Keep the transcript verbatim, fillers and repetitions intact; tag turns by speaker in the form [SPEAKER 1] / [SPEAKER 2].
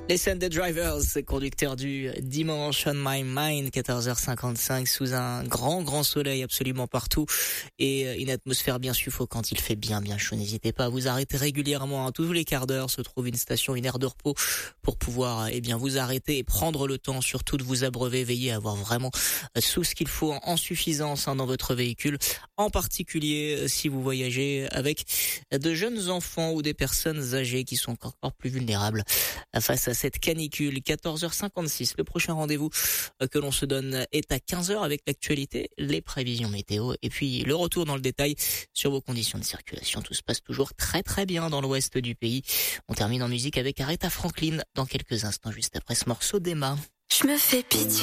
[SPEAKER 1] Les Sunday Drivers, conducteurs du dimanche on my mind, quatorze heures cinquante-cinq, sous un grand grand soleil absolument partout et une atmosphère bien suffocante. Il fait bien bien chaud. N'hésitez pas à vous arrêter régulièrement. Tous les quarts d'heure se trouve une station, une aire de repos pour pouvoir eh bien vous arrêter et prendre le temps surtout de vous abreuver. Veillez à avoir vraiment tout ce qu'il faut en suffisance hein, dans votre véhicule. En particulier si vous voyagez avec de jeunes enfants ou des personnes âgées qui sont encore plus vulnérables face à cette canicule. quatorze heures cinquante-six, le prochain rendez-vous que l'on se donne est à quinze heures avec l'actualité, les prévisions météo et puis le retour dans le détail sur vos conditions de circulation. Tout se passe toujours très très bien dans l'ouest du pays. On termine en musique avec Aretha Franklin dans quelques instants juste après ce morceau d'Emma.
[SPEAKER 2] Je me fais pitié.